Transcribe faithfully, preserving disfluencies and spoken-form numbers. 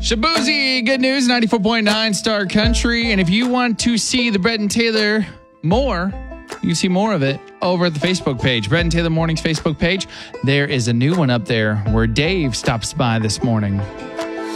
Shabuzi, good news, ninety-four point nine Star Country. And if you want to see the Brett and Taylor more, you can see more of it over at the Facebook page. Brett and Taylor Mornings Facebook page. There is a new one up there where Dave stops by this morning.